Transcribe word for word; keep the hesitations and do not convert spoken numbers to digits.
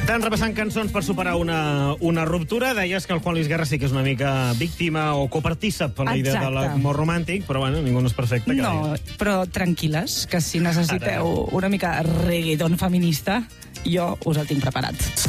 Tant repassant cançons per superar una, una ruptura, deies que el Juan Luis Guerra sí que és una mica víctima o copartícip a la idea de l'amor romàntic, però bueno, ningú no és perfecte. No, però tranquil·les, que si necessiteu una mica reggaeton feminista, jo us el tinc preparat.